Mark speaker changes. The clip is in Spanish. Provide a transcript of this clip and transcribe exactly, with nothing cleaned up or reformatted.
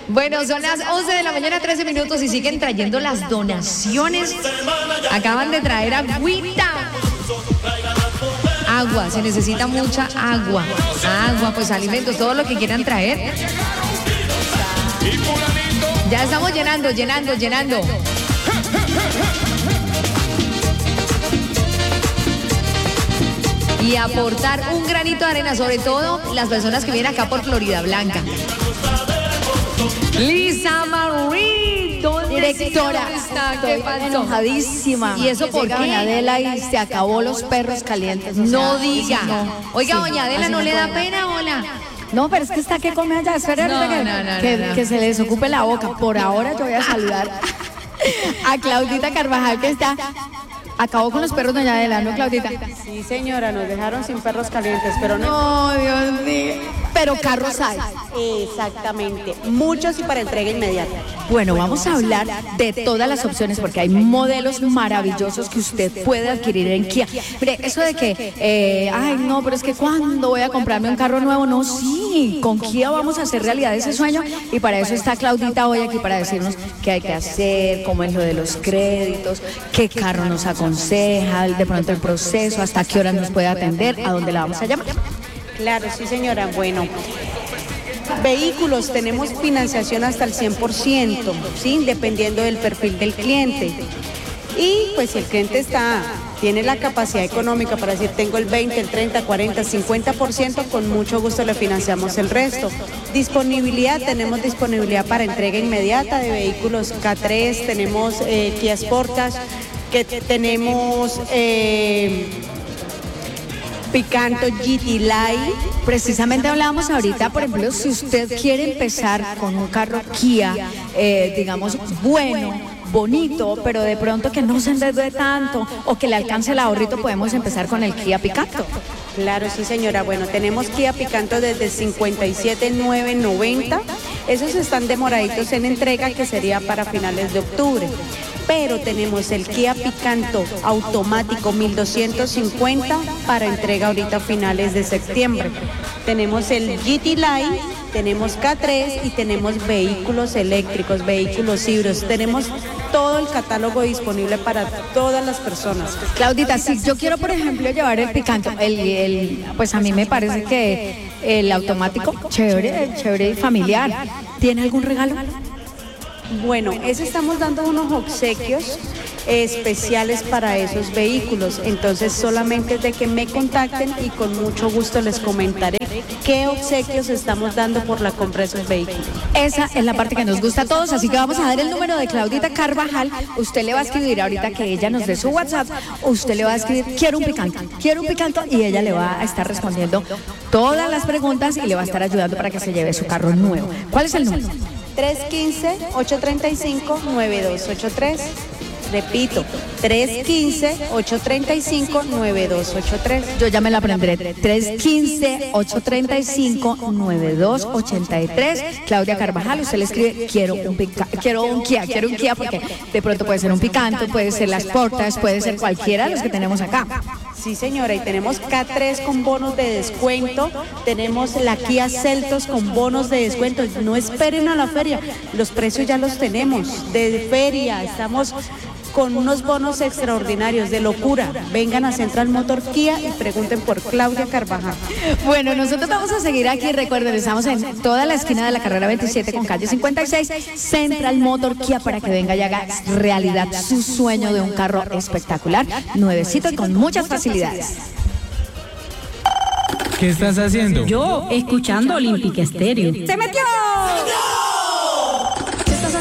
Speaker 1: Bueno, son las once de la mañana, trece minutos y siguen trayendo las donaciones. Acaban de traer agüita. Agua, se necesita mucha agua. Agua, pues alimentos, todo lo que quieran traer. Ya estamos llenando, llenando, llenando. Y aportar un granito de arena, sobre todo las personas que vienen acá por Florida Blanca. Lisa Marie,
Speaker 2: directora,
Speaker 1: está? ¿Qué pasó?
Speaker 2: Enojadísima.
Speaker 1: ¿Y eso por
Speaker 2: Llega
Speaker 1: qué?
Speaker 2: Doña Adela y se acabó los perros calientes. O
Speaker 1: No
Speaker 2: sea,
Speaker 1: diga.
Speaker 2: no.
Speaker 1: Oiga,
Speaker 2: Sí,
Speaker 1: doña Adela,
Speaker 2: así
Speaker 1: ¿no le da
Speaker 2: puede.
Speaker 1: pena, hola?
Speaker 2: No, pero es que está que come allá. Espera
Speaker 1: No,
Speaker 2: que,
Speaker 1: no, no,
Speaker 2: que,
Speaker 1: no, no.
Speaker 2: que se les ocupe la boca. Por ahora yo voy a saludar a Claudita Carvajal, que está. Acabó con los perros, doña Adela, ¿no, Claudita?
Speaker 3: Sí, señora, nos dejaron sin perros calientes, pero no.
Speaker 2: No, Dios mío. Pero carros hay.
Speaker 3: Exactamente, muchos y para entrega inmediata.
Speaker 2: Bueno, vamos a hablar de todas las opciones porque hay modelos maravillosos que usted puede adquirir en Kia. Mire, eso de que, eh, ay, no, pero es que ¿cuándo voy a comprarme un carro nuevo? No, sí, con Kia vamos a hacer realidad ese sueño y para eso está Claudita hoy aquí para decirnos qué hay que hacer, cómo es lo de los créditos, qué carro nos aconseja, de pronto el proceso, hasta qué hora nos puede atender, a dónde la vamos a llamar.
Speaker 3: Claro, sí, señora. Bueno, vehículos, tenemos financiación hasta el cien por ciento, ¿sí? Dependiendo del perfil del cliente. Y pues si el cliente está, tiene la capacidad económica para decir tengo el veinte, el treinta, cuarenta, cincuenta por ciento, con mucho gusto le financiamos el resto. Disponibilidad, tenemos disponibilidad para entrega inmediata de vehículos K tres, tenemos eh, Kia Sportage, que tenemos eh, Picanto G T Line.
Speaker 2: Precisamente hablábamos ahorita, por ejemplo, si usted quiere empezar con un carro Kia, eh, digamos, bueno, bonito, pero de pronto que no se endeude tanto o que le alcance el ahorrito, podemos empezar con el Kia Picanto.
Speaker 3: Claro, sí, señora. Bueno, tenemos Kia Picanto desde cincuenta y siete mil novecientos noventa. Esos están demoraditos en entrega, que sería para finales de octubre. Pero tenemos el Kia Picanto automático mil doscientos cincuenta para entrega ahorita a finales de septiembre. Tenemos el G T Line, tenemos K tres y tenemos vehículos eléctricos, vehículos híbridos. Tenemos todo el catálogo disponible para todas las personas.
Speaker 2: Claudita, si yo quiero, por ejemplo, llevar el Picanto, el, el, pues a mí me parece que el automático, chévere, chévere y familiar, ¿tiene algún regalo?
Speaker 3: Bueno, ese estamos dando unos obsequios especiales para esos vehículos, entonces solamente es de que me contacten y con mucho gusto les comentaré qué obsequios estamos dando por la compra de esos vehículos.
Speaker 2: Esa es la parte que nos gusta a todos, así que vamos a dar el número de Claudita Carvajal. Usted le va a escribir ahorita que ella nos dé su WhatsApp, usted le va a escribir quiero un picanto, quiero un picanto y ella le va a estar respondiendo todas las preguntas y le va a estar ayudando para que se lleve su carro nuevo. ¿Cuál es el número?
Speaker 3: tres uno cinco, ocho tres cinco, nueve dos ocho tres. Repito, tres uno cinco, ocho tres cinco, nueve dos ocho tres.
Speaker 2: Yo ya me la aprenderé. tres uno cinco, ocho tres cinco, nueve dos ocho tres. Claudia Carvajal, usted le escribe quiero un pica, quiero un Kia, quiero un Kia porque de pronto puede ser un Picanto, puede ser las Sportage, puede ser cualquiera de los que tenemos acá.
Speaker 3: Sí, señora, y tenemos K tres con bonos de descuento, tenemos la Kia Seltos con bonos de descuento. No esperen a la feria, los precios ya los tenemos de feria, estamos con unos bonos extraordinarios de locura. Vengan a Central Motor Kia y pregunten por Claudia Carvajal.
Speaker 2: Bueno, nosotros vamos a seguir aquí. Recuerden, estamos en toda la esquina de la carrera veintisiete con calle cincuenta y seis, Central Motor Kia, para que venga y haga realidad su sueño de un carro espectacular, nuevecito y con muchas facilidades.
Speaker 4: ¿Qué estás haciendo?
Speaker 5: Yo, escuchando Olímpica Estéreo. ¡Se metió!